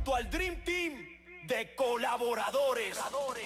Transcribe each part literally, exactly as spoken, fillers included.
junto al Dream Team de colaboradores.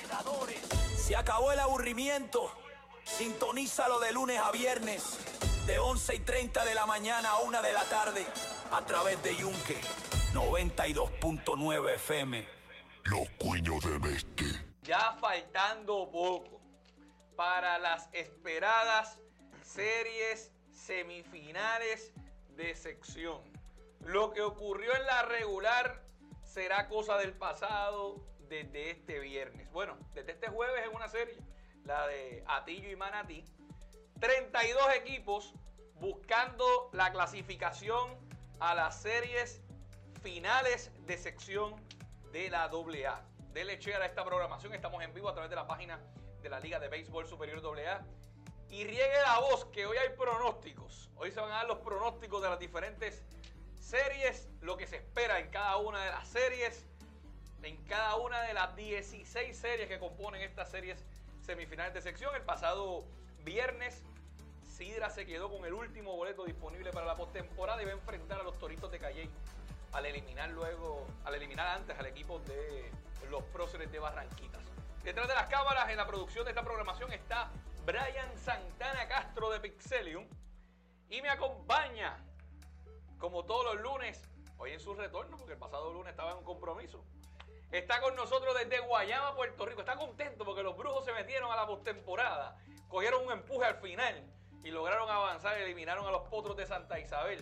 Se acabó el aburrimiento. Sintonízalo de lunes a viernes, de once y treinta de la mañana a una de la tarde, a través de Yunque noventa y dos punto nueve F M. Los cuños de bestia. Ya faltando poco para las esperadas series semifinales de sección. Lo que ocurrió en la regular será cosa del pasado desde este viernes. Bueno, desde este jueves en una serie, la de Atillo y Manatí. treinta y dos equipos buscando la clasificación a las series finales de sección de la doble A. Dele share a esta programación. Estamos en vivo a través de la página de la Liga de Béisbol Superior doble A. Y riegue la voz que hoy hay pronósticos. Hoy se van a dar los pronósticos de las diferentes series, lo que se espera en cada una de las series, en cada una de las dieciséis series que componen estas series semifinales de sección. El pasado viernes, Sidra se quedó con el último boleto disponible para la postemporada y va a enfrentar a los Toritos de Calley al eliminar luego, al eliminar antes al equipo de los Próceres de Barranquitas. Detrás de las cámaras en la producción de esta programación está Brian Santana Castro de Pixelium y me acompaña como todos los lunes, hoy en su retorno porque el pasado lunes estaba en un compromiso. Está con nosotros desde Guayama, Puerto Rico. Está contento porque los Brujos se metieron a la postemporada, cogieron un empuje al final y lograron avanzar y eliminaron a los Potros de Santa Isabel.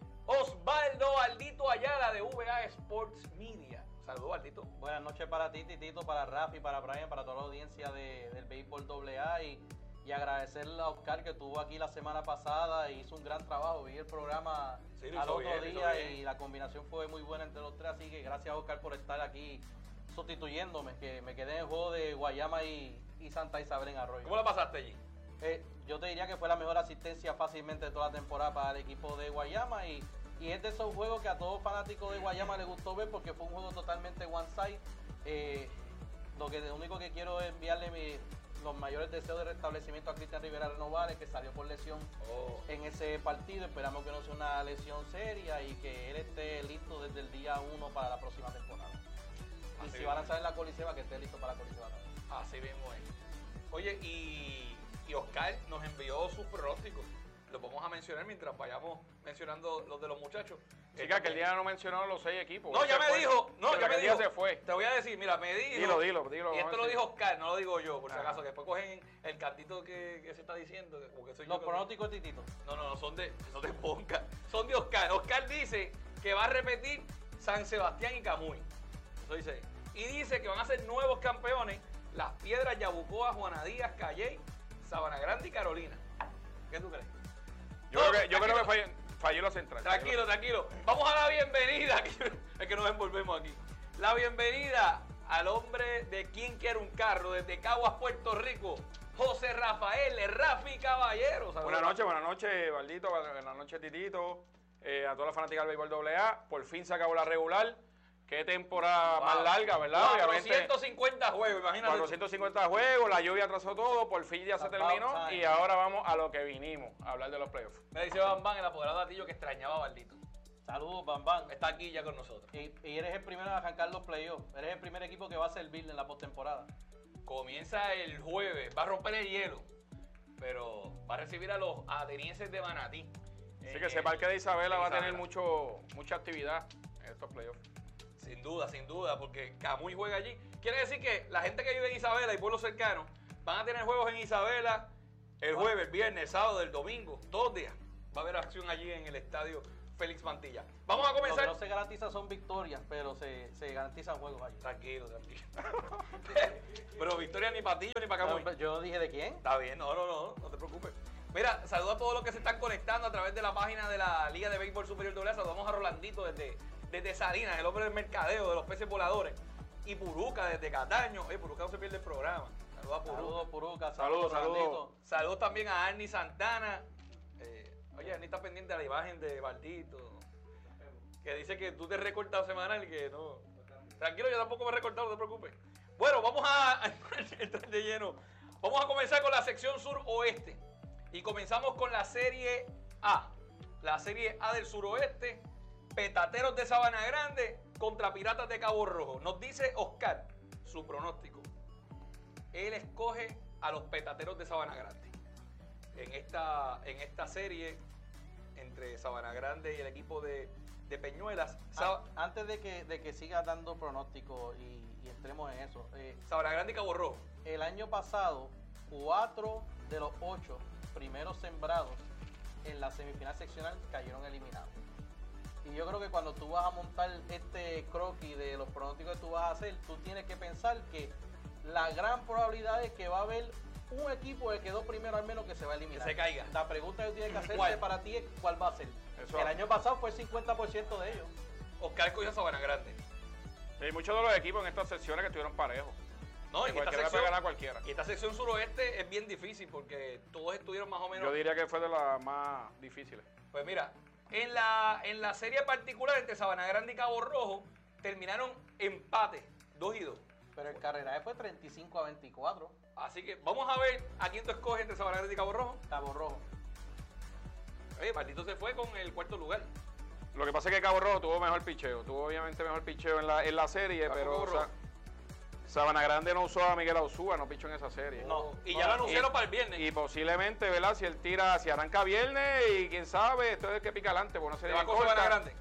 Osvaldo Aldito Ayala de V A Sports Media. Saludos, Aldito. Buenas noches para ti, Titito, para Rafi, para Brian, para toda la audiencia de, del béisbol doble A y, y agradecerle a Oscar que estuvo aquí la semana pasada e hizo un gran trabajo. Vi el programa sí, al otro bien, día y la combinación fue muy buena entre los tres, así que gracias, Oscar, por estar aquí sustituyéndome, que me quedé en el juego de Guayama y, y Santa Isabel en Arroyo. ¿Cómo la pasaste allí? Eh, yo te diría que fue la mejor asistencia fácilmente de toda la temporada para el equipo de Guayama y, y es de esos juegos que a todos fanáticos de Guayama les gustó ver porque fue un juego totalmente one side. Eh, lo, que, lo único que quiero es enviarle mi, los mayores deseos de restablecimiento a Cristian Rivera Renovales, que salió por lesión oh. en ese partido. Esperamos que no sea una lesión seria y que él esté listo desde el día uno para la próxima temporada. Y Así si va a lanzar en la Coliseba, que esté listo para la Coliseba también. Así mismo es. Oye, y, y Oscar nos envió sus pronósticos. Los vamos a mencionar mientras vayamos mencionando los de los muchachos. Chica, que el día no mencionó los seis equipos. No, ya me fue. dijo. No, Pero ya me el dijo. día se fue. Te voy a decir, mira, me dijo. Dilo, dilo, dilo. Y esto lo dijo Oscar, no lo digo yo, por si ah. acaso, que después cogen el cantito que, que se está diciendo. Como que soy los yo pronósticos de Titito. No, no, no, son de, no te pongas. Son de Oscar. Oscar dice que va a repetir San Sebastián y Camuy. Eso dice. Y dice que van a ser nuevos campeones Las Piedras, Yabucoa, Juana Díaz, Calley, Sabana Grande y Carolina. ¿Qué tú crees? Yo, no, creo, que, yo creo que falló, falló la central. Tranquilo, tranquilo. Vamos a la bienvenida. Es que nos envolvemos aquí. La bienvenida al hombre de Quien Quiere un Carro, desde Caguas, Puerto Rico, José Rafael Rafi Caballero. Saludos. Buenas noches, buenas noches, Valdito, buenas noches, Titito, eh, a toda la fanática del béisbol doble A. Por fin se acabó la regular. Qué temporada wow. más larga, ¿verdad? cuatrocientos cincuenta juegos, imagínate. cuatrocientos cincuenta juegos, la lluvia atrasó todo, por fin ya se terminó y ahora vamos a lo que vinimos, a hablar de los playoffs. Me dice Bam Bam, el apoderado de Atillo, que extrañaba a Valdito. Saludos, Bam Bam. Está aquí ya con nosotros. Y, y eres el primero en arrancar los playoffs. Eres el primer equipo que va a servir en la postemporada. Comienza el jueves, va a romper el hielo, pero va a recibir a los atenienses de Manatí. Así que ese parque de Isabela va a tener mucho, mucha actividad en estos playoffs. Sin duda, sin duda, porque Camuy juega allí. Quiere decir que la gente que vive en Isabela y pueblos cercanos van a tener juegos en Isabela el jueves, el viernes, el sábado, el domingo, todos los días. Va a haber acción allí en el estadio Félix Mantilla. Vamos a comenzar. Lo que no se garantiza son victorias, pero se, se garantizan juegos allí. Tranquilo, tranquilo. Pero victoria ni para Tillo ni para Camuy. No, yo dije de quién. Está bien, no, no, no, no te preocupes. Mira, saludo a todos los que se están conectando a través de la página de la Liga de Béisbol Superior doble A. Saludamos a Rolandito desde, desde Salinas, el hombre del mercadeo de los peces voladores. Y Puruca desde Cataño. Oye, Puruca no se pierde el programa. Saludos a Puruca. Saludos, Puruca. Saludos, saludos. Saludos también a Arnie Santana. Eh, oye, Arnie está pendiente de la imagen de Valdito. Que dice que tú te has recortado semanal y que no. Tranquilo, yo tampoco me he recortado, no te preocupes. Bueno, vamos a entrar de lleno. Vamos a comenzar con la sección sur-oeste. Y comenzamos con la Serie A. La Serie A del suroeste. Petateros de Sabana Grande contra Piratas de Cabo Rojo. Nos dice Oscar su pronóstico. Él escoge a los Petateros de Sabana Grande en esta, en esta serie entre Sabana Grande y el equipo de, de Peñuelas. Sab Antes de que, de que siga dando pronósticos y, y entremos en eso, eh, Sabana Grande y Cabo Rojo. el año pasado, cuatro de los ocho primeros sembrados en la semifinal seccional cayeron eliminados. Y yo creo que cuando tú vas a montar este croquis de los pronósticos que tú vas a hacer, tú tienes que pensar que la gran probabilidad es que va a haber un equipo que quedó primero al menos que se va a eliminar. Que se caiga. La pregunta que tienes que hacerte ¿Cuál? para ti es cuál va a ser. Eso. El año pasado fue el cincuenta por ciento de ellos. Oscar escogió a Sabana Grande. Hay muchos de los equipos en estas secciones que estuvieron parejos. No, Y y esta, cualquiera puede sección, ganar a cualquiera. y esta sección suroeste es bien difícil porque todos estuvieron más o menos. Yo diría que fue de las más difíciles. Pues mira, en la, en la serie particular entre Sabana Grande y Cabo Rojo terminaron empate, dos y dos. Pero el carrera fue treinta y cinco a veinticuatro. Así que vamos a ver a quién tú escoges entre Sabana Grande y Cabo Rojo. Cabo Rojo. Oye, Maldito se fue con el cuarto lugar. Lo que pasa es que Cabo Rojo tuvo mejor picheo. Tuvo obviamente mejor picheo en la, en la serie, Cabo pero Rojo. Sa- Sabana Grande no usó a Miguel Ausúa, no pichó en esa serie. No, y no, ya lo anunciaron y- para el viernes. Y posiblemente, ¿verdad? Si él tira, si arranca viernes y quién sabe, esto es el que pica adelante, porque no Se sería va bien con Sabana corta. Grande.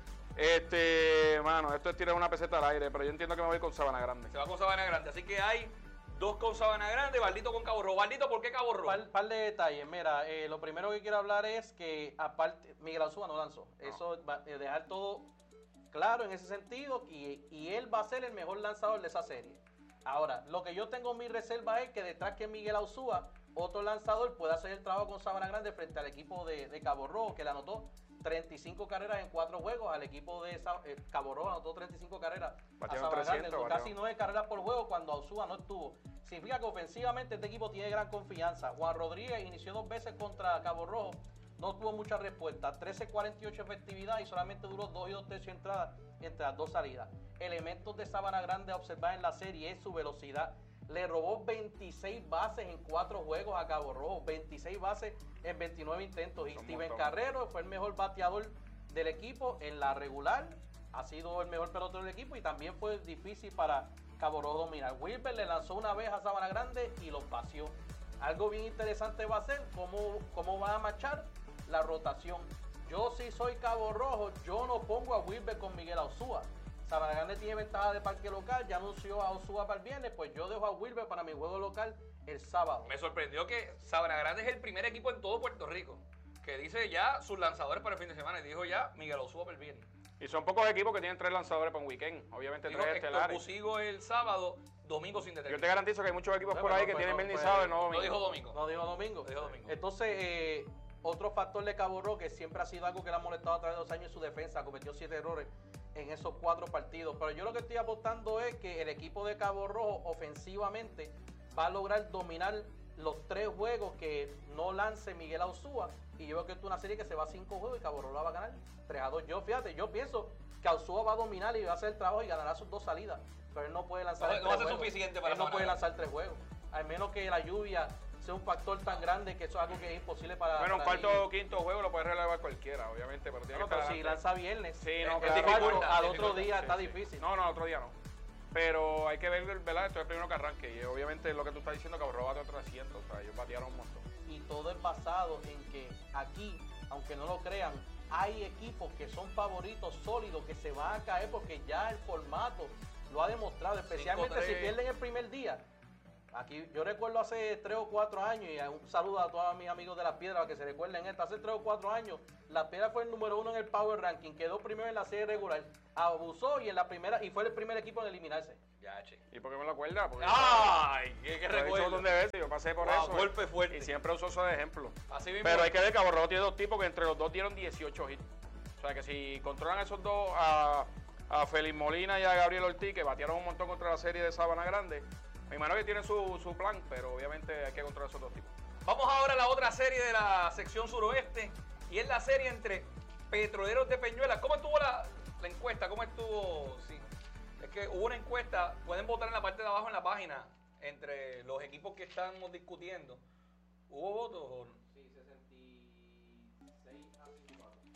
Este, mano, esto es tirar una peseta al aire, pero yo entiendo que me voy con Sabana Grande. Se va con Sabana Grande. Así que hay dos con Sabana Grande, Baldito con Cabo Rojo. Baldito, ¿por qué Cabo Rojo? Par, par de detalles. Mira, eh, lo primero que quiero hablar es que aparte Miguel Azúa no lanzó. Eso va a dejar todo claro en ese sentido y, y él va a ser el mejor lanzador de esa serie. Ahora, lo que yo tengo mi reserva es que detrás que Miguel Ausúa, otro lanzador, pueda hacer el trabajo con Sabana Grande frente al equipo de, de Cabo Rojo, que le anotó treinta y cinco carreras en cuatro juegos. Al equipo de Sa- eh, Cabo Rojo anotó treinta y cinco carreras. Batieron a Sabana Grande, trescientos, casi batieron. nueve carreras por juego cuando Ausúa no estuvo. Significa que ofensivamente este equipo tiene gran confianza. Juan Rodríguez inició dos veces contra Cabo Rojo, no tuvo mucha respuesta. trece cuarenta y ocho efectividad y solamente duró dos y dos tercios entradas entre las dos salidas. Elementos de Sabana Grande a observar en la serie es su velocidad. Le robó veintiséis bases en cuatro juegos a Cabo Rojo, veintiséis bases en veintinueve intentos. Y Un Steven montón. Carrero fue el mejor bateador del equipo en la regular, ha sido el mejor pelotero del equipo y también fue difícil para Cabo Rojo dominar. Wilber le lanzó una vez a Sabana Grande y los vació. Algo bien interesante va a ser cómo, cómo va a marchar la rotación. Yo si soy Cabo Rojo, yo no pongo a Wilber con Miguel Ausúa. Sabana Grande tiene ventaja de parque local, ya anunció a Ausúa para el viernes, pues yo dejo a Wilber para mi juego local el sábado. Me sorprendió que Sabana Grande es el primer equipo en todo Puerto Rico que dice ya sus lanzadores para el fin de semana y dijo ya Miguel Ausúa para el viernes. Y son pocos equipos que tienen tres lanzadores para un weekend. Obviamente Dijo tres Héctor estelares. Busigo el sábado, domingo sin Yo te determinar. garantizo que hay muchos equipos Bueno, por ahí pues, que pues, tienen pues, viernes y sábado y no No domingo. dijo domingo. No dijo domingo. No dijo domingo. Entonces, eh, otro factor de Cabo Rojo que siempre ha sido algo que le ha molestado a través de los años en su defensa, cometió siete errores en esos cuatro partidos. Pero yo lo que estoy apostando es que el equipo de Cabo Rojo ofensivamente va a lograr dominar los tres juegos que no lance Miguel Ausúa. Y yo veo que esto es una serie que se va a cinco juegos y Cabo Rojo la va a ganar tres a dos. Yo, fíjate, yo pienso que Ausúa va a dominar y va a hacer el trabajo y ganará sus dos salidas. Pero él no puede lanzar No, en no va a tres ser juegos. suficiente para Él no Sabana puede Grande. lanzar tres juegos. Al menos que la lluvia sea un factor tan grande que eso es algo que es imposible para. Bueno, un para cuarto ellos. o quinto juego lo puede relevar cualquiera, obviamente, pero tiene No, que pero estar si adelante. lanza viernes, Sí, el- no, el claro. cuarto, Dificulta, al otro dificulta. día Sí, está sí. difícil. No, no, otro día no. Pero hay que ver, ¿verdad? Esto es el primero que arranque. Y obviamente lo que tú estás diciendo, que Cabo Rojo trescientos. O sea, ellos batearon un montón. Y todo es basado en que aquí, aunque no lo crean, hay equipos que son favoritos sólidos que se van a caer porque ya el formato lo ha demostrado, especialmente si tres. pierden el primer día. Aquí yo recuerdo hace tres o cuatro años, y un saludo a todos mis amigos de Las Piedras que se recuerden esto, hace tres o cuatro años, Las Piedras fue el número uno en el Power Ranking, quedó primero en la serie regular, abusó y en la primera y fue el primer equipo en eliminarse. Ya, che. ¿Y por qué me lo acuerdas? Porque ¡Ay! ¡Qué, qué yo lo he dicho un recuerdo! montón de veces, yo pasé por Wow, eso. golpe fuerte. Y siempre uso eso de ejemplo. Así mismo. Pero hay que ver, Cabo Rojo tiene dos tipos que entre los dos dieron dieciocho hits. O sea que si controlan esos dos, a, a Félix Molina y a Gabriel Ortiz, que batearon un montón contra la serie de Sabana Grande, me imagino que tienen su, su plan, pero obviamente hay que controlar esos dos tipos. Vamos ahora a la otra serie de la sección suroeste y es la serie entre Petroleros de Peñuelas. ¿Cómo estuvo la, la encuesta? ¿Cómo estuvo? Sí. Es que hubo una encuesta, pueden votar en la parte de abajo en la página entre los equipos que estamos discutiendo. ¿Hubo votos o no? Sí, sesenta y seis a veinticuatro.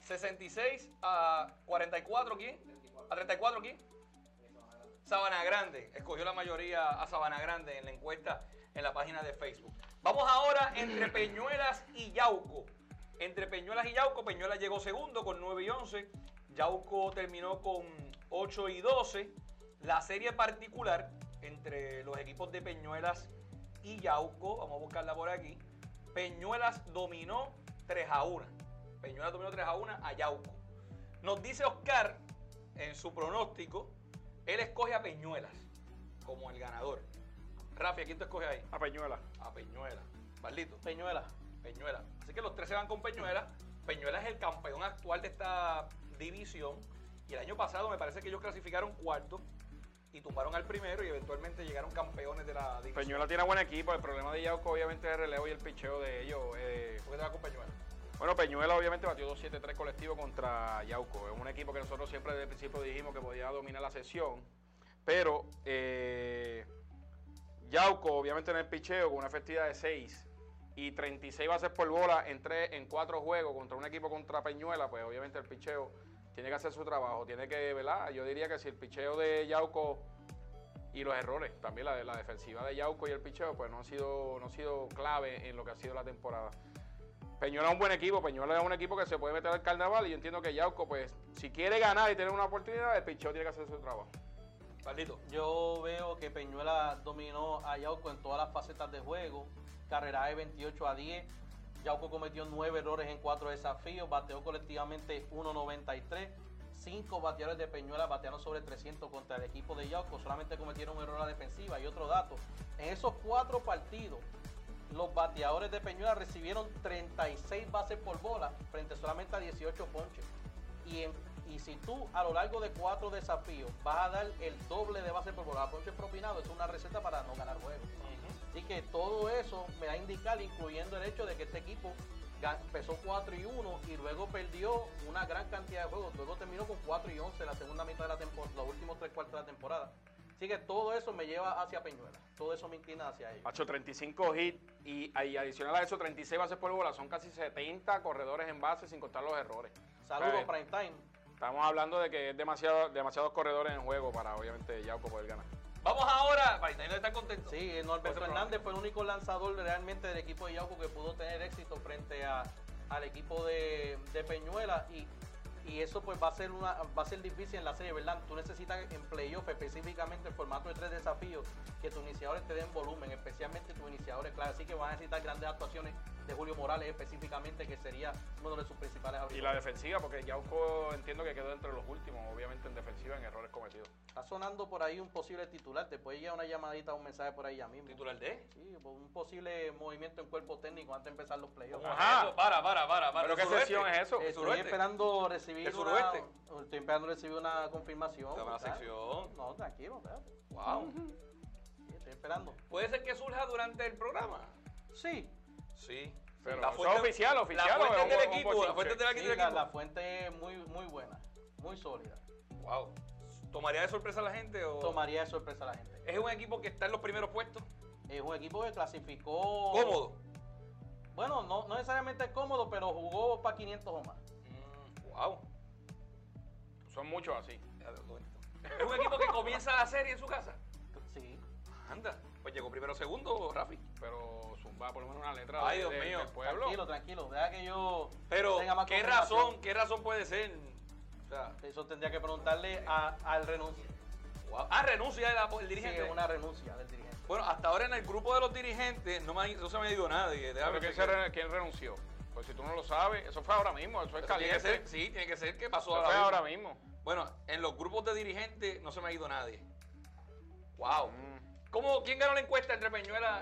sesenta y seis a cuarenta y cuatro, ¿quién? ¿A treinta y cuatro, quién? Sabana Grande. Escogió la mayoría a Sabana Grande en la encuesta en la página de Facebook. Vamos ahora entre Peñuelas y Yauco. Entre Peñuelas y Yauco, Peñuelas llegó segundo con nueve y once. Yauco terminó con ocho y doce. La serie particular entre los equipos de Peñuelas y Yauco, vamos a buscarla por aquí. Peñuelas dominó tres a uno. Peñuelas dominó tres a uno a Yauco. Nos dice Oscar en su pronóstico, él escoge a Peñuelas como el ganador. Rafi, ¿a quién te escoge ahí? A Peñuela. A Peñuelas. Barlito. Peñuela. Peñuelas. Así que los tres se van con Peñuelas. Peñuelas es el campeón actual de esta división. Y el año pasado me parece que ellos clasificaron cuarto y tumbaron al primero y eventualmente llegaron campeones de la división. Peñuela tiene buen equipo. El problema de Yauco obviamente es el relevo y el picheo de ellos. Eh, ¿Por qué te vas con Peñuelas? Bueno, Peñuela obviamente batió dos siete tres colectivo contra Yauco. Es un equipo que nosotros siempre desde el principio dijimos que podía dominar la sesión. Pero eh, Yauco obviamente en el picheo con una efectividad de seis y treinta y seis bases por bola en, tres, en cuatro juegos contra un equipo contra Peñuela, pues obviamente el picheo tiene que hacer su trabajo. Tiene que, ¿verdad? Yo diría que si el picheo de Yauco y los errores, también la, la defensiva de Yauco y el picheo, pues no han sido, no han sido clave en lo que ha sido la temporada. Peñuela es un buen equipo, Peñuela es un equipo que se puede meter al carnaval y yo entiendo que Yauco, pues, si quiere ganar y tener una oportunidad, el picheo tiene que hacer su trabajo. Carlito. Yo veo que Peñuela dominó a Yauco en todas las facetas de juego. Carreraje veintiocho a diez. Yauco cometió nueve errores en cuatro desafíos. Bateó colectivamente uno noventa y tres. Cinco bateadores de Peñuela batearon sobre trescientos contra el equipo de Yauco. Solamente cometieron un error a la defensiva. Y otro dato, en esos cuatro partidos, los bateadores de Peñuela recibieron treinta y seis bases por bola frente solamente a dieciocho ponches. Y, en, y si tú a lo largo de cuatro desafíos vas a dar el doble de bases por bola a ponches propinados, es una receta para no ganar juegos. Uh-huh. Así que todo eso me da a indicar, incluyendo el hecho de que este equipo empezó cuatro y uno y luego perdió una gran cantidad de juegos. Luego terminó con cuatro y once la segunda mitad de la temporada, los últimos tres cuartos de la temporada. Así que todo eso me lleva hacia Peñuela. Todo eso me inclina hacia ellos. Hacho, treinta y cinco hits y, y adicional a eso, treinta y seis bases por bola. Son casi setenta corredores en base sin contar los errores. Saludos, o sea, Prime Time. Estamos hablando de que es demasiado, demasiados corredores en juego para, obviamente, Yauco poder ganar. Vamos ahora. Prime Time no está contento. Sí, Norberto Hernández fue el único lanzador realmente del equipo de Yauco que pudo tener éxito frente a, al equipo de, de Peñuela. Y Y eso pues va a ser una va a ser difícil en la serie, ¿verdad? Tú necesitas en playoff, específicamente el formato de tres desafíos, que tus iniciadores te den volumen, especialmente tus iniciadores, claro. Así que van a necesitar grandes actuaciones de Julio Morales específicamente, que sería uno de sus principales abridores. Y la defensiva, porque Yauco entiendo que quedó entre los últimos, obviamente en defensiva, en errores cometidos. Está sonando por ahí un posible titular, te puede llegar una llamadita o un mensaje por ahí ya mismo. ¿Titular de? Sí, un posible movimiento en cuerpo técnico antes de empezar los playoffs. Ajá. Para, para, para, para. ¿Pero qué sesión es eso? Estoy esperando recibir ¿El una, suroeste? estoy esperando recibir una confirmación. Dame la ¿sabes? sección. No, tranquilo, espérate. Wow. Sí, estoy esperando. ¿Puede ser que surja durante el programa? Sí. Sí. Pero La eso fuente- es oficial, oficial. La o fuente es del un- un equipo, la bochinche? fuente del Sí, equipo. la, la fuente es muy, muy buena, muy sólida. Wow. ¿Tomaría de sorpresa a la gente o...? Tomaría de sorpresa a la gente. Es un equipo que está en los primeros puestos. Es un equipo que clasificó... Cómodo. Bueno, no, no necesariamente cómodo, pero jugó para quinientos o más. Mm, wow. Son muchos así. Es un equipo que comienza la serie en su casa. Sí. Anda. Pues llegó primero segundo, Rafi. Pero zumba por lo menos una letra Ay, de- Dios de- mío. del pueblo. Tranquilo, tranquilo. Deja que yo Pero, tenga más ¿qué confirmación. razón, qué razón puede ser? O sea, Eso tendría que preguntarle a- al renuncio. wow. Ah, renuncia el, el Sí, dirigente. es una renuncia del dirigente. Bueno, hasta ahora en el grupo de los dirigentes no, me ha- no se me ha ido nadie. Déjame ¿Pero quién, chequear. se re- quién renunció? Pues si tú no lo sabes, eso fue ahora mismo, eso es Eso tiene que caliente. ser, sí, tiene que ser que pasó Eso ahora fue mismo. ahora mismo. Bueno, en los grupos de dirigentes no se me ha ido nadie. Wow. Mm. ¿Cómo, ¿Quién ganó la encuesta entre Peñuela?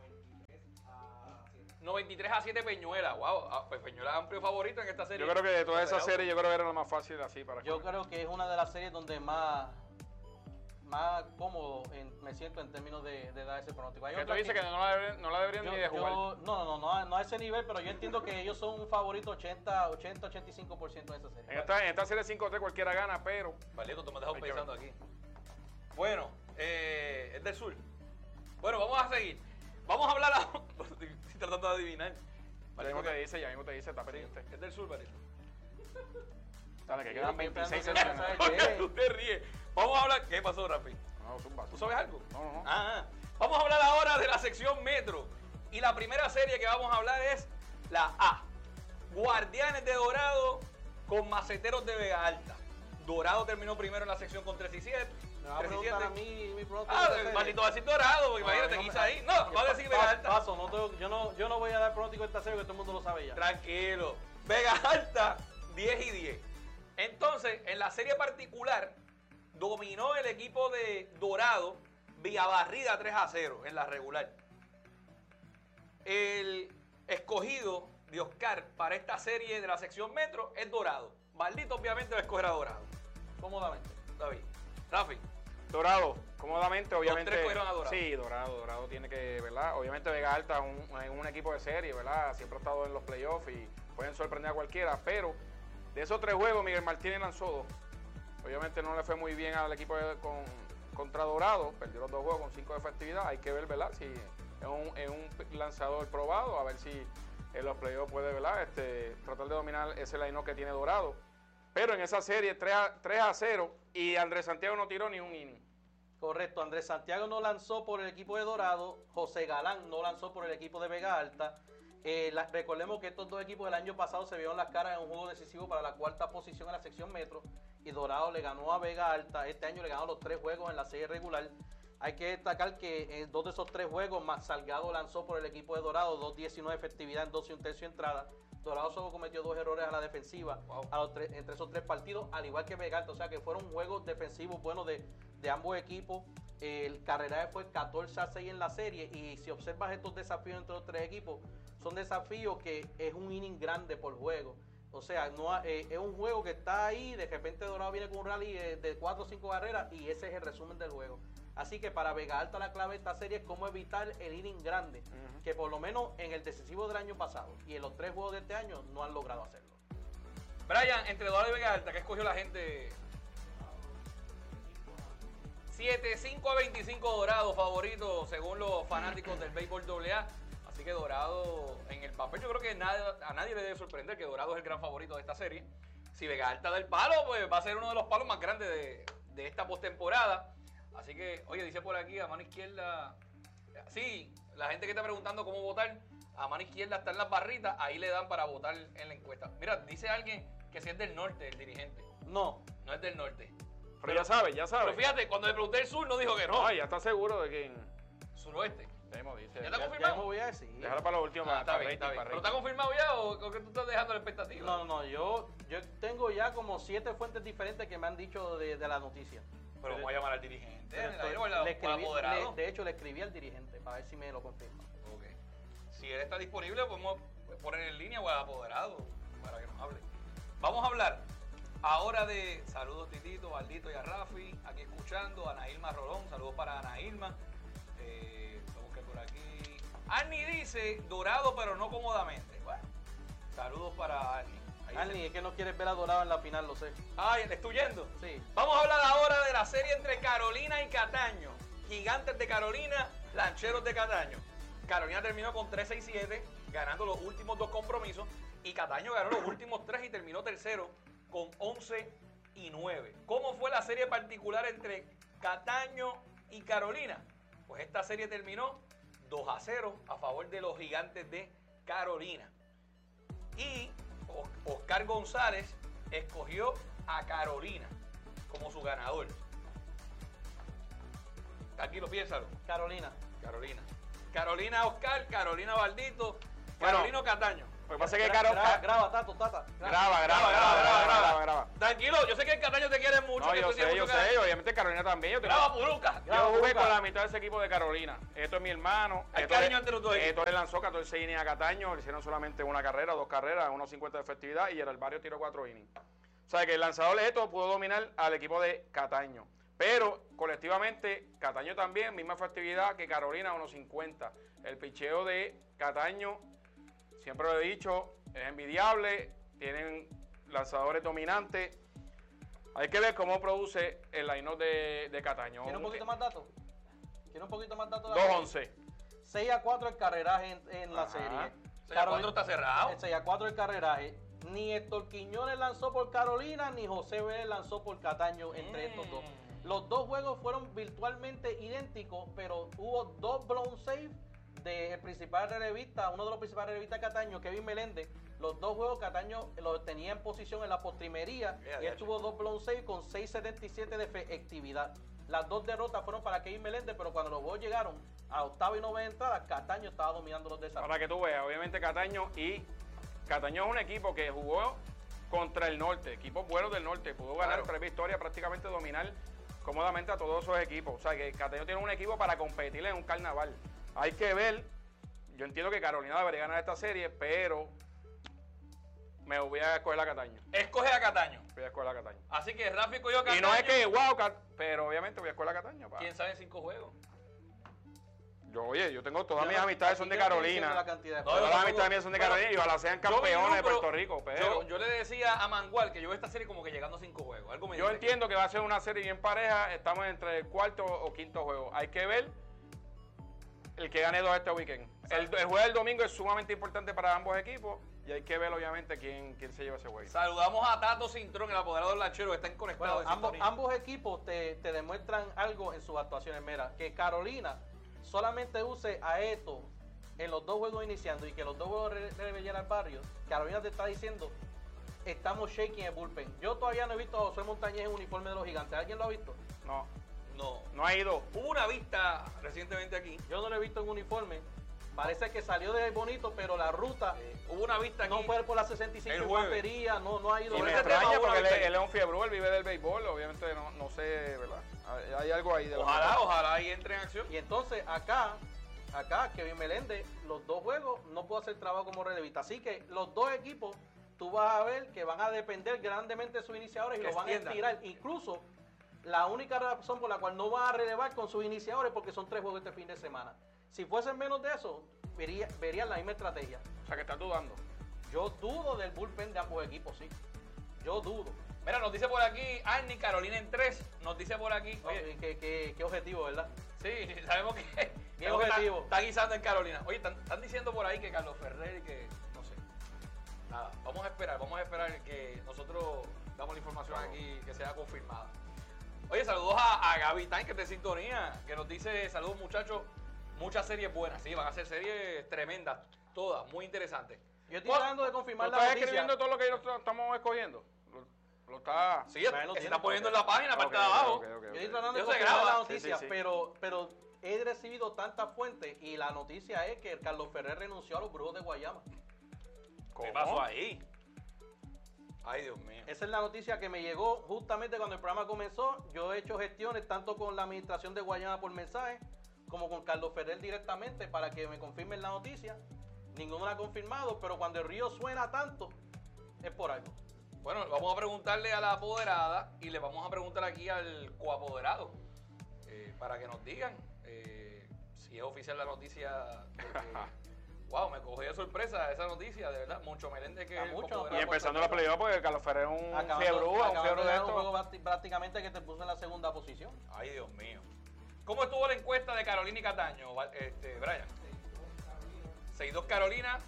noventa y tres a siete Peñuela. Wow. Ah, pues Peñuela es amplio favorito en esta serie. Yo creo que de todas esas Pero- series, yo creo que era la más fácil así para Yo escoger. creo que es una de las series donde más, más cómodo en- me siento en términos de, de dar ese pronóstico. Hay Que tú otras dices que no la deberían, no la deberían yo- ni de jugar. yo- no, no, no, no a ese nivel, pero yo entiendo que ellos son un favorito ochenta, ochenta, ochenta y cinco por ciento en esa serie. En esta, en esta serie cinco tres cualquiera gana, pero Valito, tú me has dejado Hay que pensando aquí. Bueno, eh, es del sur. Bueno, vamos a seguir. Vamos a hablar ahora. Estoy tratando de adivinar. ya mismo te dice, ya mismo te dice, está pendiente. Es del sur, Valito. Dale, que Sí, quedan yo veintiséis estoy esperando segundos. que me ¿Por qué tú te ríes? Vamos a hablar. ¿Qué pasó, Rafi? No, zumba, ¿Tú zumba. sabes algo? No, no, no. Ah, vamos a hablar ahora de la sección Metro. Y la primera serie que vamos a hablar es la A. Guardianes de Dorado con Maceteros de Vega Alta. Dorado terminó primero en la sección con tres y siete. Me va a preguntar a mí mi pronóstico. Ah, de esa el serie. maldito va a decir Dorado, No, imagínate, a mí no quizá me- ahí. No, va a decir Vega Pa- Alta. Paso, no tengo- yo, no, yo no voy a dar pronóstico de esta serie, que todo el mundo lo sabe ya. Tranquilo. Vega Alta, diez y diez. Entonces, en la serie particular, dominó el equipo de Dorado vía barrida tres a cero en la regular. El escogido de Oscar para esta serie de la sección Metro es Dorado. Maldito obviamente va a escoger a Dorado. Cómodamente. David. Rafi. Dorado, cómodamente, obviamente. tres cogieron a Dorado. Sí, Dorado, Dorado tiene que, ¿verdad? Obviamente Vega Alta es un, es un equipo de serie, ¿verdad? Siempre ha estado en los playoffs y pueden sorprender a cualquiera, pero de esos tres juegos Miguel Martínez lanzó dos. Obviamente no le fue muy bien al equipo de- con, contra Dorado, perdió los dos juegos con cinco de efectividad. Hay que ver, ¿verdad? Si es un, es un lanzador probado, a ver si en los playoffs puede, ¿verdad? Este, tratar de dominar ese line-up que tiene Dorado. Pero en esa serie tres a cero y Andrés Santiago no tiró ni un inning. Correcto, Andrés Santiago no lanzó por el equipo de Dorado, José Galán no lanzó por el equipo de Vega Alta. Eh, la- recordemos que estos dos equipos del año pasado se vieron las caras en un juego decisivo para la cuarta posición en la sección Metro y Dorado le ganó a Vega Alta. Este año le ganó los tres juegos en la serie regular. Hay que destacar que en dos de esos tres juegos Max Salgado lanzó por el equipo de Dorado, dos diecinueve efectividad en doce y un tercio entrada. Dorado solo cometió dos errores a la defensiva Wow. a los tres- entre esos tres partidos, al igual que Vega Alta. O sea que fueron juegos defensivos buenos de, de ambos equipos. El carreraje fue catorce a seis en la serie y si observas estos desafíos entre los tres equipos, son desafíos que es un inning grande por juego. O sea, no ha- eh, es un juego que está ahí, de repente Dorado viene con un rally eh, de cuatro o cinco carreras y ese es el resumen del juego. Así que para Vega Alta la clave de esta serie es cómo evitar el inning grande, Ujú. que por lo menos en el decisivo del año pasado y en los tres juegos de este año no han logrado hacerlo. Brian, entre Dorado y Vega Alta, ¿qué escogió la gente? setenta y cinco a veinticinco Dorado, favorito según los fanáticos del béisbol doble A. Así que Dorado en el papel, yo creo que nada- a nadie le debe sorprender que Dorado es el gran favorito de esta serie. Si Vega Alta da el palo, pues va a ser uno de los palos más grandes de, de esta postemporada. Así que, oye, dice por aquí a mano izquierda. Sí, la gente que está preguntando cómo votar, a mano izquierda están las barritas, ahí le dan para votar en la encuesta. Mira, dice alguien que si es del norte, el dirigente. No, No es del norte. Pero ya sabes, ya sabes. Pero fíjate, cuando le pregunté el sur, no dijo que no. Ay, ya está seguro de que. Suroeste. Demo dice. ¿Ya ya, está ya confirmado? me voy a decir. Déjalo para lo último, Ah, para, está para bien, rating, está bien. para ¿Pero está rating. confirmado ya o, o que tú estás dejando la expectativa? No, no, no, yo, yo tengo ya como siete fuentes diferentes que me han dicho de, de la noticia. Pero vamos a llamar al dirigente. Pero en el estoy- aire o al- o le al escribí- apoderado. le- de hecho, le escribí al dirigente para ver si me lo confirma. Ok. Si él está disponible, podemos poner en línea o al apoderado para que nos hable. Vamos a hablar ahora de saludos Titito, Baldito y a Rafi, aquí escuchando, Ana Irma Rolón, saludos para Ana Irma. Eh, lo busqué por aquí. Arnie dice, Dorado pero no cómodamente. Bueno, saludos para Arnie. Ahí Arnie, dice- es que no quieres ver a Dorado en la final, lo sé. Ay, ¿le estoy yendo? Sí. Vamos a hablar ahora de la serie entre Carolina y Cataño. Gigantes de Carolina, Lancheros de Cataño. Carolina terminó con tres seis siete, ganando los últimos dos compromisos. Y Cataño ganó los últimos tres y terminó tercero con once y nueve. ¿Cómo fue la serie particular entre Cataño y Carolina? Pues esta serie terminó dos a cero a favor de los Gigantes de Carolina. Y Os- Oscar González escogió a Carolina como su ganador. Tranquilo, piénsalo. Carolina. Carolina. Carolina Oscar, Carolina Baldito, Bueno. Carolino Cataño. Lo que pasa es que Gra- Caro. graba, graba, Tato, Tata. Graba, graba, graba, graba, graba, graba. Tranquilo, yo sé que el Cataño te quiere mucho. No, que yo tú tienes sé, yo mucho que- sé, obviamente Carolina también. Yo, tengo- Graba, Puruca. yo jugué Buca. con la mitad de ese equipo de Carolina. Esto es mi hermano. Hay Esto cariño le- entre los dos equipos. Esto le lanzó catorce innings a Cataño, le hicieron solamente una carrera, dos carreras, unos cincuenta de efectividad y el Barrio tiró cuatro innings. O sea que el lanzador de esto pudo dominar al equipo de Cataño. Pero colectivamente, Cataño también, misma efectividad que Carolina, unos cincuenta. El picheo de Cataño, siempre lo he dicho, es envidiable, tienen lanzadores dominantes. Hay que ver cómo produce el line-up de, de Cataño. ¿Quiere un poquito más datos? ¿Quiere un poquito más datos? dos once. seis a cuatro el carreraje en, en la Ajá. serie. seis a cuatro está cerrado. El seis a cuatro el carreraje. Ni Héctor Quiñones lanzó por Carolina, ni José Vélez lanzó por Cataño entre Mm. estos dos. Los dos juegos fueron virtualmente idénticos, pero hubo dos blown save del principal relevista, uno de los principales relevistas de Cataño, Kevin Meléndez. Los dos juegos Cataño los tenía en posición en la postrimería Yeah, y él yeah. tuvo dos blown save con seis setenta y siete de efectividad. Las dos derrotas fueron para Kevin Meléndez, pero cuando los juegos llegaron a octava y novena entrada, Cataño estaba dominando los desafíos. Para que tú veas, obviamente Cataño y Cataño es un equipo que jugó contra el norte, equipos buenos del norte, pudo ganar Claro. tres victorias, prácticamente dominar cómodamente a todos esos equipos. O sea que Cataño tiene un equipo para competir en un carnaval. Hay que ver, yo entiendo que Carolina debería ganar esta serie, pero me voy a escoger a Cataño. Escoge a Cataño. Voy a escoger a Cataño. Así que Rafi cogió a Cataño. Y no es que, wow, Cat- pero obviamente voy a escoger a Cataño. pa. ¿Quién sabe en cinco juegos? Yo, oye, yo tengo todas Yo mis no- amistades aquí son de yo no estoy diciendo Carolina. la cantidad de No, Todas yo las tampoco- amistades mías son de pero Carolina y ojalá sean yo vi campeones uno, de pero Puerto Rico. Pero Yo, yo le decía a Mangual que yo veo esta serie como que llegando a cinco juegos. Algo me yo dice entiendo que va a ser una serie bien pareja. Estamos entre el cuarto o quinto juego. Hay que ver el que gane dos este weekend. El, el juego del domingo es sumamente importante para ambos equipos y hay que ver obviamente quién, quién se lleva ese que- juego. Saludamos a Tato Cintrón, el apoderado del lanchero, que están Bueno, conectados. en ambos, sintonía. ambos equipos te, te demuestran algo en sus actuaciones. Mira, que Carolina solamente use a Eto en los dos juegos iniciando y que los dos juegos de Rebellera al Barrio, Carolina te está diciendo, estamos shaking el bullpen. Yo todavía no he visto a José Montañez en uniforme de los Gigantes. ¿Alguien lo ha visto? No, No. no ha ido. Hubo una vista recientemente aquí. Yo no lo he visto en uniforme. Parece que salió de bonito, pero la ruta Hubo una vista aquí. no fue por la sesenta y cinco el jueves. infantería, no, no ha ido. Y Sobre me ese tema extraña hubo una porque él, vista es- ahí. él es un fiebre, él vive del béisbol. Obviamente no, no sé, ¿verdad? Hay, hay algo ahí de la Ojalá, verdad. ojalá ahí entre en acción. Y entonces acá, acá Kevin Meléndez, los dos juegos no pudo hacer trabajo como relevista. Así que los dos equipos, tú vas a ver que van a depender grandemente de sus iniciadores y Que los van a extiendan. estirar. Incluso la única razón por la cual no van a relevar con sus iniciadores porque son tres juegos este fin de semana. Si fuesen menos de eso, vería, verían la misma estrategia. O sea que estás dudando. Yo dudo del bullpen de ambos equipos, sí. Yo dudo. Mira, nos dice por aquí Arnie, Carolina en tres. Nos dice por aquí. Oye, Oye, qué, qué- qué objetivo, ¿verdad? sí, sabemos que, Bien sabemos que está, objetivo. está guisando en Carolina. Oye, están, están diciendo por ahí que Carlos Ferrer y que. No sé. Nada, vamos a esperar, vamos a esperar que nosotros damos la información aquí que sea confirmada. Oye, saludos a, a Gaby Time, que te sintonía, que nos dice, saludos muchachos, muchas series buenas, sí, van a ser series tremendas, todas, muy interesantes. Yo estoy ¿Cuál- tratando de confirmar ¿Tú la estás noticia. escribiendo todo lo que nosotros estamos escogiendo? Lo, lo está... Sí, Bueno, lo se tiene, está poniendo ok. en la página, parte de Ok, abajo. ok, ok, ok. Yo estoy tratando de Eso se confirmar graba. la noticia, Sí, sí, sí. Pero, pero he recibido tantas fuentes y la noticia es que Carlos Ferrer renunció a los Brujos de Guayama. ¿Qué ¿Cómo? pasó ahí? Ay, Dios mío. Esa es la noticia que me llegó justamente cuando el programa comenzó. Yo he hecho gestiones tanto con la administración de Guayama por mensaje como con Carlos Ferrer directamente para que me confirmen la noticia. Ninguno la ha confirmado, pero cuando el río suena tanto, es por algo. Bueno, vamos a preguntarle a la apoderada y le vamos a preguntar aquí al coapoderado eh, para que nos digan eh, si es oficial la noticia. de que- wow, me cogió de sorpresa esa noticia, de verdad. Mucho Meléndez que A es el mucho, coapoderado. Y empezando la playoff porque Carlos Ferrer es un Acabando- fiebre, un acabando fiebre de de dar un juego esto. prácti- prácticamente que te puso en la segunda posición. Ay, Dios mío. ¿Cómo estuvo la encuesta de Carolina y Cataño, Val- este, Brian? seis dos Carolina,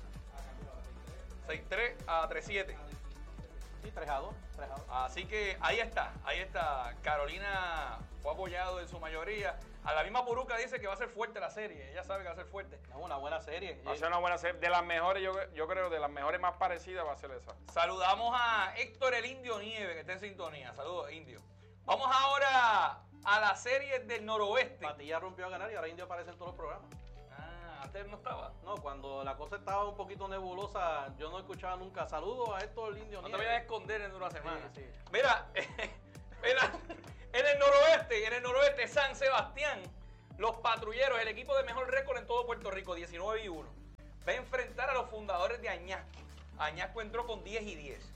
seis tres a tres siete. Sí, tres a dos, tres a dos. Así que ahí está, ahí está. Carolina fue apoyado en su mayoría. A la misma Puruca dice que va a ser fuerte la serie. Ella sabe que va a ser fuerte. Es una buena serie. Va a ser una buena serie. De las mejores, yo, yo creo, de las mejores más parecidas va a ser esa. Saludamos a Héctor el Indio Nieve, que está en sintonía. Saludos, Indio. Vamos ahora a la serie del noroeste. Patilla rompió a ganar y ahora Indio aparece en todos los programas. Ah, antes no estaba. No, cuando la cosa estaba un poquito nebulosa, yo no escuchaba nunca. Saludos a esto el Indio No te Nieves. vayas a esconder en una semana. Sí, sí. Mira, mira, en el noroeste, en el noroeste, San Sebastián, los patrulleros, el equipo de mejor récord en todo Puerto Rico, diecinueve y uno, va a enfrentar a los fundadores de Añasco. Añasco entró con diez y diez.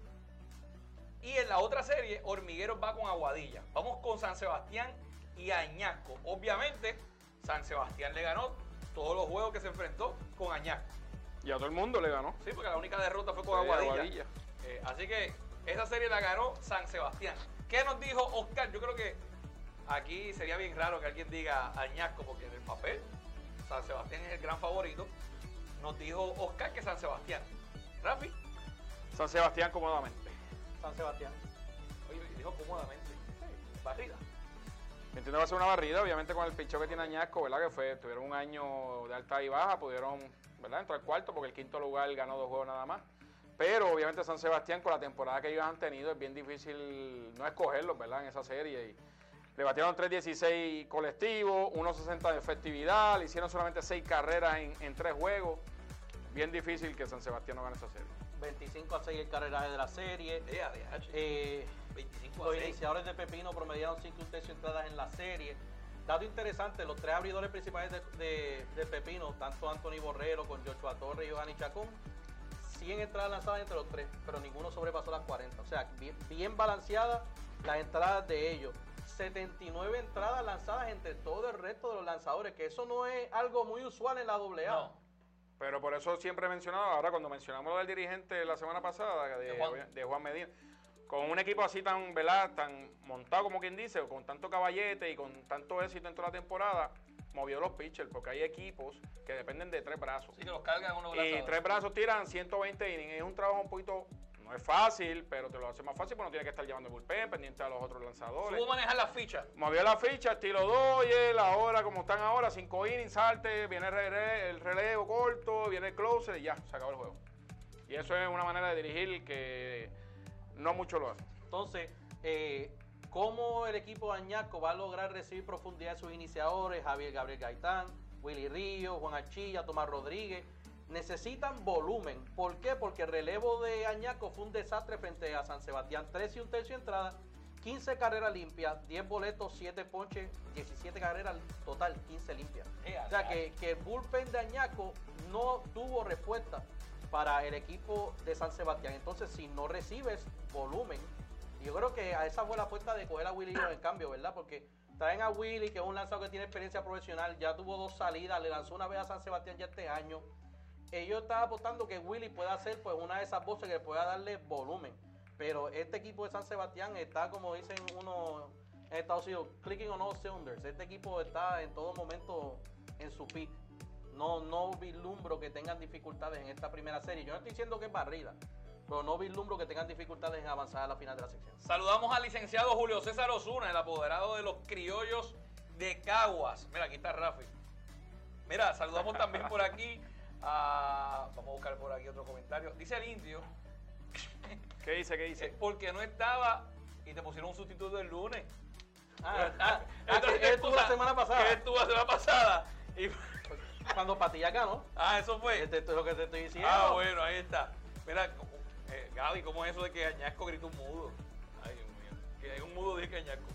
Y en la otra serie, Hormigueros va con Aguadilla. Vamos con San Sebastián y Añasco. Obviamente, San Sebastián le ganó todos los juegos que se enfrentó con Añasco. Y a todo el mundo le ganó. Sí, porque la única derrota fue con Sí, Aguadilla. Aguadilla. Eh, así que esa serie la ganó San Sebastián. ¿Qué nos dijo Oscar? Yo creo que aquí sería bien raro que alguien diga Añasco, porque en el papel San Sebastián es el gran favorito. Nos dijo Oscar que San Sebastián. Rafi. San Sebastián cómodamente. San Sebastián. Oye, dijo cómodamente. Barrida. Entiendo que va a ser una barrida, obviamente con el picheo que tiene Añasco, ¿verdad? Que fue, tuvieron un año de alta y baja, pudieron, ¿verdad? Entrar al cuarto porque el quinto lugar ganó dos juegos nada más. Pero obviamente San Sebastián, con la temporada que ellos han tenido, es bien difícil no escogerlos, ¿verdad? En esa serie. Y le batieron tres dieciséis colectivos, uno sesenta de efectividad, le hicieron solamente seis carreras en, en tres juegos. Bien difícil que San Sebastián no gane esa serie. veinticinco a seis el carreraje de la serie. Eh, A D H. Eh, veinticinco a los seis. iniciadores de Pepino promediaron cinco y un tercio entradas en la serie. Dato interesante, los tres abridores principales de, de, de Pepino, tanto Anthony Borrero con Joshua Torres y Giovanni Chacón, cien entradas lanzadas entre los tres, pero ninguno sobrepasó las cuarenta. O sea, bien, bien balanceadas las entradas de ellos. setenta y nueve entradas lanzadas entre todo el resto de los lanzadores, que eso no es algo muy usual en la doble A. No. Pero por eso siempre he mencionado, ahora cuando mencionamos lo del dirigente la semana pasada, de, De Juan. de Juan Medina, con un equipo así tan, ¿verdad? Tan montado como quien dice, con tanto caballete y con tanto éxito en toda la temporada, movió los pitchers, porque hay equipos que dependen de tres brazos. Sí, que los cargan unos Y lanzadores. tres brazos tiran ciento veinte innings. Es un trabajo un poquito, no es fácil, pero te lo hace más fácil porque no tienes que estar llevando el bullpen, pendiente a los otros lanzadores. Subo manejar las fichas. Movió la ficha, estilo Doyle, ahora como están ahora, cinco innings, salte, viene el, rele- el relevo corto, viene el closer y ya, se acabó el juego. Y eso es una manera de dirigir que no mucho lo hace. Entonces, eh, ¿cómo el equipo de Añasco va a lograr recibir profundidad de sus iniciadores? Javier Gabriel Gaitán, Willy Ríos, Juan Archilla, Tomás Rodríguez. Necesitan volumen. ¿Por qué? Porque el relevo de Añasco fue un desastre frente a San Sebastián. tres y un tercio entrada, quince carreras limpias, diez boletos, siete ponches, diecisiete carreras total, quince limpias. Eh, O sea que, que el bullpen de Añasco no tuvo respuesta para el equipo de San Sebastián. Entonces, si no recibes volumen, yo creo que a esa fue la apuesta de coger a Willy Ríos en cambio, ¿verdad? Porque traen a Willy, que es un lanzador que tiene experiencia profesional, ya tuvo dos salidas, le lanzó una vez a San Sebastián ya este año. Ellos están apostando que Willy pueda ser pues una de esas voces que pueda darle volumen. Pero este equipo de San Sebastián está, como dicen uno en Estados Unidos, clicking on all cylinders. Este equipo está en todo momento en su pick. No, no vislumbro que tengan dificultades en esta primera serie. Yo no estoy diciendo que es barrida, pero no vislumbro que tengan dificultades en avanzar a la final de la sección. Saludamos al licenciado Julio César Osuna, el apoderado de los criollos de Caguas. Mira, aquí está Rafi. Mira, saludamos también por aquí a... Vamos a buscar por aquí otro comentario. Dice el indio, ¿Qué dice? ¿Qué dice? porque no estaba y te pusieron un sustituto el lunes. Ah, ah, ah, Entonces, que él estuvo la semana pasada. Que él estuvo la semana pasada. Y... Cuando Patilla ganó. Ah, eso fue. Este, esto es lo que te estoy diciendo. Ah, bueno, ahí está. Mira, eh, Gaby, ¿cómo es eso de que Añasco grita un mudo? Ay, Dios mío. Que hay un mudo dice que Añasco.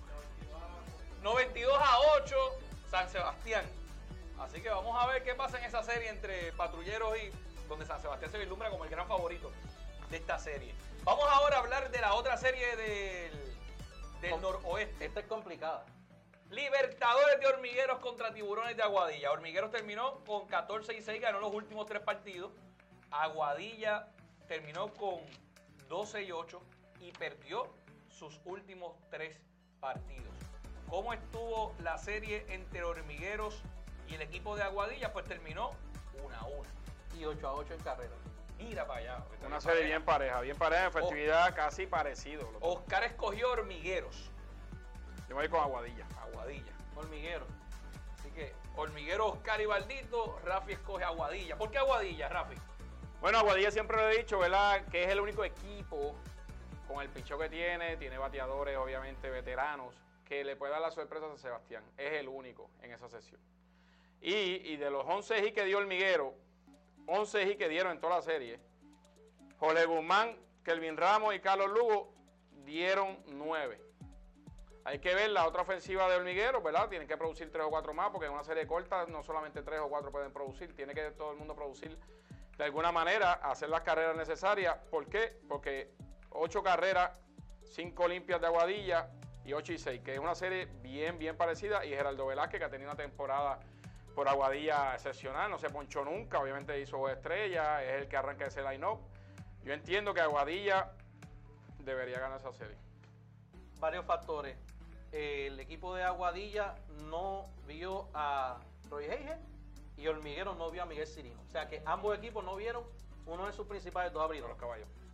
noventa y dos a ocho, San Sebastián. Así que vamos a ver qué pasa en esa serie entre patrulleros y donde San Sebastián se vislumbra como el gran favorito de esta serie. Vamos ahora a hablar de la otra serie del, del Com- noroeste. Esta es complicada. Libertadores de Hormigueros contra Tiburones de Aguadilla. Hormigueros terminó con catorce y seis, ganó los últimos tres partidos. Aguadilla terminó con doce y ocho y perdió sus últimos tres partidos. ¿Cómo estuvo la serie entre Hormigueros y el equipo de Aguadilla? Pues terminó uno a uno. Y ocho a ocho en carrera. Mira para allá. Una serie bien pareja, bien pareja, efectividad casi parecido. Los dos. Oscar escogió Hormigueros. Yo voy con Aguadilla. Aguadilla. Hormiguero. Así que Hormiguero, Oscar y Baldito, Rafi escoge Aguadilla. ¿Por qué Aguadilla, Rafi? Bueno, Aguadilla siempre lo he dicho, ¿verdad? Que es el único equipo con el picheo que tiene, tiene bateadores obviamente veteranos, que le puede dar la sorpresa a San Sebastián. Es el único en esa sesión. Y, y de los once hits que dio Hormiguero, once hits que dieron en toda la serie, Jorge Guzmán, Kelvin Ramos y Carlos Lugo dieron nueve. Hay que ver la otra ofensiva de Hormiguero, ¿verdad? Tienen que producir tres o cuatro más, porque en una serie corta no solamente tres o cuatro pueden producir, tiene que todo el mundo producir de alguna manera, hacer las carreras necesarias. ¿Por qué? Porque ocho carreras, cinco limpias de Aguadilla y ocho y seis, que es una serie bien, bien parecida. Y Geraldo Velázquez, que ha tenido una temporada por Aguadilla excepcional, no se ponchó nunca, obviamente hizo dos estrellas, es el que arranca ese line-up. Yo entiendo que Aguadilla debería ganar esa serie. Varios factores. El equipo de Aguadilla no vio a Roy Heiger y Hormiguero no vio a Miguel Cirino. O sea que ambos equipos no vieron uno de sus principales dos Con abridores. los caballos.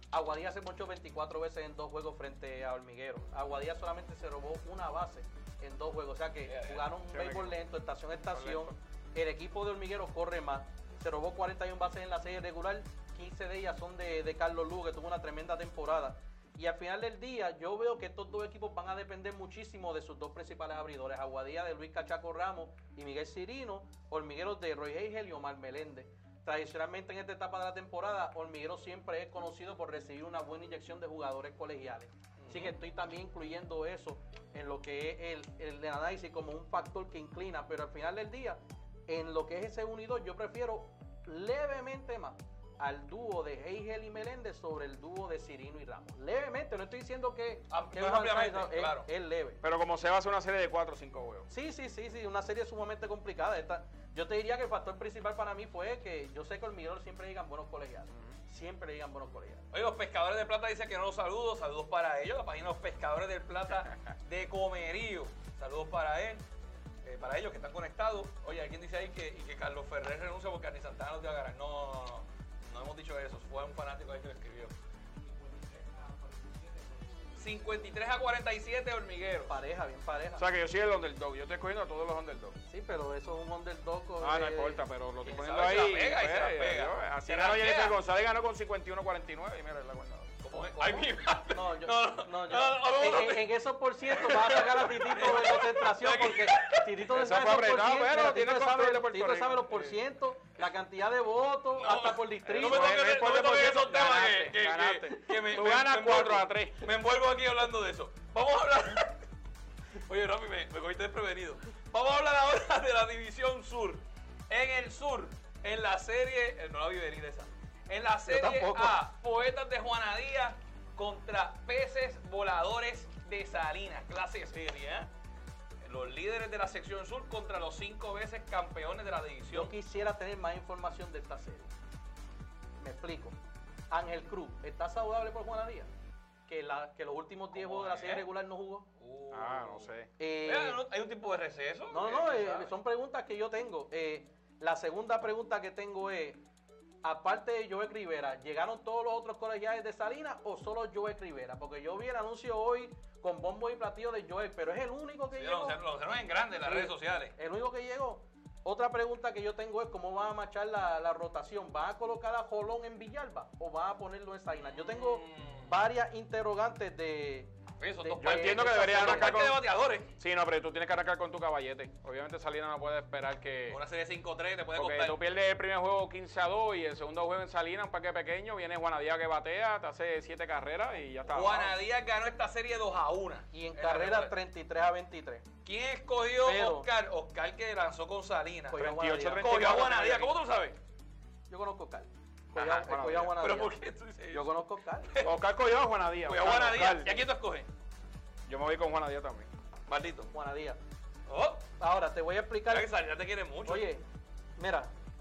Aguadilla se ponchó veinticuatro veces en dos juegos frente a Hormiguero. Aguadilla solamente se robó una base en dos juegos. O sea que Yeah, yeah. jugaron un Sí, béisbol equipo. lento, estación a estación. Lento. El equipo de Hormiguero corre más. Se robó cuarenta y una bases en la serie regular. quince de ellas son de, de Carlos Lugo, que tuvo una tremenda temporada. Y al final del día, yo veo que estos dos equipos van a depender muchísimo de sus dos principales abridores. Aguadilla de Luis Cachaco Ramos y Miguel Cirino. Hormigueros de Roy Hagel y Omar Meléndez. Tradicionalmente en esta etapa de la temporada, Hormiguero siempre es conocido por recibir una buena inyección de jugadores colegiales. Así que estoy también incluyendo eso en lo que es el, el análisis como un factor que inclina. Pero al final del día, en lo que es ese unidor, yo prefiero levemente más al dúo de Hagel y Meléndez sobre el dúo de Cirino y Ramos. Levemente, no estoy diciendo que, Am- que no es one ampliamente, side, es- claro. es leve. Pero como se va a hacer una serie de cuatro o cinco juegos. Sí, sí, sí, sí, una serie sumamente complicada. Esta, yo te diría que el factor principal para mí fue que yo sé que Hormiguero siempre llegan buenos colegiales. Siempre llegan buenos colegiales. Oye, los pescadores de plata dicen que no los saludos. Saludos para ellos. La página de los pescadores del plata de Comerío. Saludos para él. eh, para ellos que están conectados. Oye, alguien dice ahí que, y que Carlos Ferrer renuncia porque Arni Santana no te va a ganar. No, no, no, no. No hemos dicho eso. Fue un fanático ahí que lo escribió. cincuenta y tres a cuarenta y siete Hormiguero. Pareja, bien pareja. O sea que yo soy el underdog. Yo estoy escogiendo a todos los underdogs. Sí, pero eso es un underdog. Ah, no eh, importa, pero lo estoy quién poniendo sabe si ahí. la pega y se la pues, pega. yo- Así Se ganó la Jennifer pega. González, ganó con cincuenta y uno a cuarenta y nueve y mira la cuenta. ¿Cómo es? ¿Cómo? Ay, mi madre. No, yo, No, no, no, yo, no, no, no, en, no, en- en esos por ciento vas a sacar a Titito de concentración porque Titito Eso sabe fue esos por apretado, ciento, pero mira, tiene Tito control sabe, de Puerto Tito Rico. sabe los por ciento, la cantidad de votos, No, hasta por No distrito. me toques, no no importa me toques por esos ciento, temas ganaste, que, que, ganaste. que, que me, Tú me- ganas me cuatro envuelvo. a tres. Me envuelvo aquí hablando de eso. Vamos a hablar. Oye, Rami, me, me cogiste desprevenido. Vamos a hablar ahora de la División Sur. En el sur, en la serie. eh, No la vi venir esa. En la serie tampoco. A, Poetas de Juana Díaz contra Peces Voladores de Salinas. Clase serie, ¿eh? Los líderes de la sección sur contra los cinco veces campeones de la división. Yo quisiera tener más información de esta serie. Me explico. Ángel Cruz, ¿está saludable por Juana Díaz? Que, la, que los últimos diez ¿Cómo juegos de la es? serie regular no jugó. Uh. Ah, no sé. Eh, Mira, ¿no? ¿Hay un tipo de receso? No, ¿Qué- no, qué eh, sabe? son preguntas que yo tengo. Eh, la segunda pregunta que tengo es, aparte de Joel Rivera, ¿llegaron todos los otros colegiales de Salinas o solo Joel Rivera? Porque yo vi el anuncio hoy con bombo y platillo de Joel, pero es el único que Sí, lo llegó. anunciaron- lo anunciaron en grande en las Sí. redes sociales. El único que llegó. Otra pregunta que yo tengo es cómo van a marchar la, la rotación. ¿Van a colocar a Jolón en Villalba o van a ponerlo en Salinas? Yo tengo Mm. varias interrogantes de... Oye, son de- dos de- Yo entiendo que de- debería de- Son arrancar parte de con... bateadores. Sí, no, pero tú tienes que arrancar con tu caballete. Obviamente Salinas no puede esperar que... Una serie cinco tres te puede Porque costar. tú pierdes el primer juego quince a dos y el segundo juego en Salinas, un parque pequeño, viene Juana Díaz que batea, te hace siete carreras y ya está. Juana Díaz ganó esta serie dos a uno. Y en la carrera regular. treinta y tres a veintitrés. ¿Quién escogió Pero- Oscar? Oscar que lanzó con Salinas. Cogió a treinta y ocho, Juana Díaz. treinta y Cogió a cuatro, Juana Díaz. aquí. ¿Cómo tú lo sabes? Yo conozco a Oscar. Ajá, Cogió a- Juana cogió a Díaz. Juana ¿Pero Díaz. por qué tú dices eso? Yo conozco a Oscar. Oscar cogió a Juana Díaz. Cogió a Oscar, Juana Díaz. Oscar. ¿Y a quién tú escoges? Yo me voy con Juana Díaz también. Maldito. Juana Díaz. Oh, Ahora te voy a explicar. mira que Salinas te quiere mucho. Oye, mira,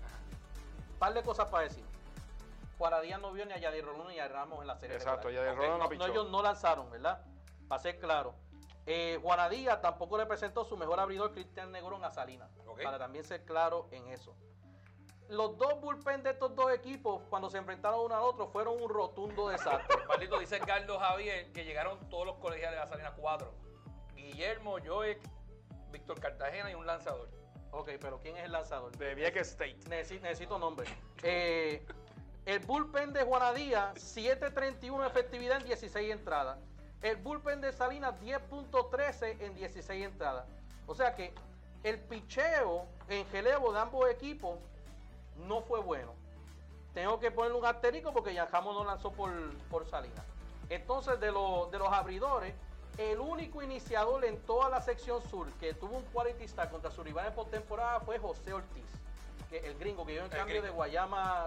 par de cosas para decir. Juana Díaz no vio ni a Yadir Rolón ni a Ramos en la serie. Exacto, regular. Yadir Rolón no no, pichó. ellos no lanzaron, ¿verdad? Para ser claro. Eh, Juana Díaz tampoco le presentó su mejor abridor, Cristian Negrón, a Salinas. Ok. Para también ser claro en eso. Los dos bullpen de estos dos equipos, cuando se enfrentaron uno al otro, fueron un rotundo desastre. Maldito, dice Carlos Javier que llegaron todos los colegiales de la Salinas cuatro. Guillermo, Joek, Víctor Cartagena y un lanzador. Ok, pero ¿quién es el lanzador? De Vieques State. Necesito, necesito nombre. Eh, el bullpen de Juana Díaz, siete treinta y uno efectividad en dieciséis entradas. El bullpen de Salinas, diez punto trece en dieciséis entradas. O sea que el picheo en relevo de ambos equipos no fue bueno. Tengo que ponerle un asterisco porque Giancarlo no lanzó por, por Salinas. Entonces, de, los de los abridores, el único iniciador en toda la sección sur que tuvo un quality start contra su rival en postemporada fue José Ortiz, que el gringo que dio en El cambio gringo. de Guayama